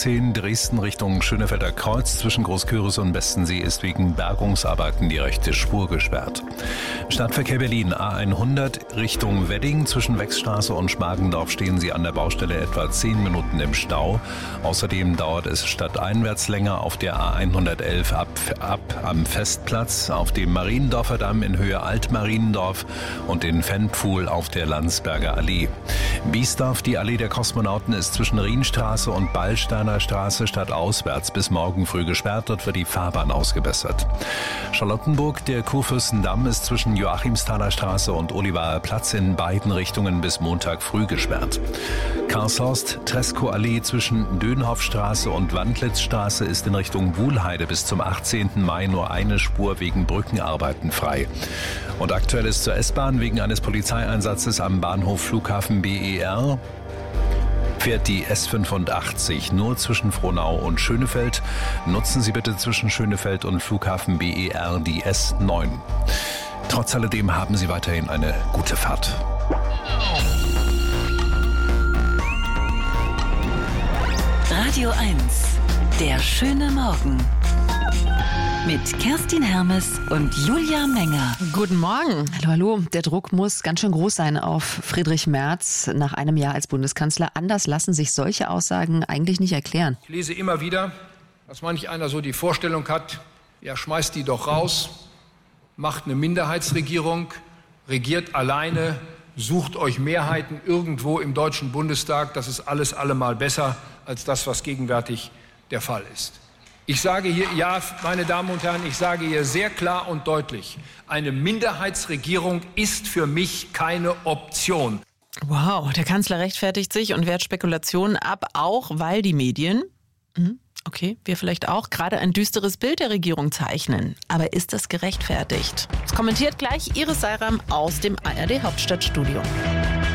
A10 Dresden Richtung Schönefelder Kreuz zwischen Großküritz und Bestensee ist wegen Bergungsarbeiten die rechte Spur gesperrt. Stadtverkehr Berlin A100 Richtung Wedding zwischen Wechsstraße und Schmargendorf stehen Sie an der Baustelle etwa 10 Minuten im Stau. Außerdem dauert es stadteinwärts länger auf der A111 ab am Festplatz, auf dem Mariendorfer Damm in Höhe Altmariendorf und in Ventpfuhl auf der Landsberger Allee. Biesdorf, die Allee der Kosmonauten, ist zwischen Rienstraße und Ballsteiner Straße stadtauswärts bis morgen früh gesperrt. Dort wird die Fahrbahn ausgebessert. Charlottenburg, der Kurfürstendamm, ist zwischen Joachimsthaler Straße und Olivaer Platz in beiden Richtungen bis Montag früh gesperrt. Karlshorst, Treskow-Allee zwischen Dönhoffstraße und Wandlitzstraße ist in Richtung Wuhlheide bis zum 18. Mai nur eine Spur wegen Brückenarbeiten frei. Und aktuell ist zur S-Bahn wegen eines Polizeieinsatzes am Bahnhof Flughafen BER fährt die S85 nur zwischen Frohnau und Schönefeld. Nutzen Sie bitte zwischen Schönefeld und Flughafen BER die S9. Trotz alledem haben Sie weiterhin eine gute Fahrt. Radio 1, der schöne Morgen. Mit Kerstin Hermes und Julia Menger. Guten Morgen. Hallo. Der Druck muss ganz schön groß sein auf Friedrich Merz nach einem Jahr als Bundeskanzler. Anders lassen sich solche Aussagen eigentlich nicht erklären. Ich lese immer wieder, dass manch einer so die Vorstellung hat, ja, schmeißt die doch raus, macht eine Minderheitsregierung, regiert alleine, sucht euch Mehrheiten irgendwo im Deutschen Bundestag. Das ist alles allemal besser als das, was gegenwärtig der Fall ist. Ich sage hier, ja, meine Damen und Herren, ich sage hier sehr klar und deutlich, eine Minderheitsregierung ist für mich keine Option. Wow, der Kanzler rechtfertigt sich und wehrt Spekulationen ab, auch weil die Medien, okay, wir vielleicht auch, gerade ein düsteres Bild der Regierung zeichnen. Aber ist das gerechtfertigt? Das kommentiert gleich Iris Seiram aus dem ARD Hauptstadtstudio.